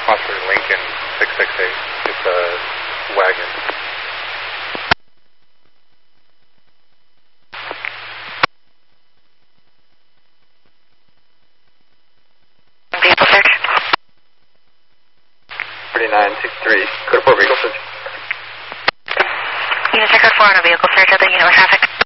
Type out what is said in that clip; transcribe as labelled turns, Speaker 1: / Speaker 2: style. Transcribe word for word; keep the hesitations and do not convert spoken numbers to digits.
Speaker 1: possibly Lincoln six six eight. It's a wagon.
Speaker 2: Vehicle search.
Speaker 3: thirty-nine sixty-three, code four vehicle search.
Speaker 2: Unit code four on a vehicle search, other unit with traffic.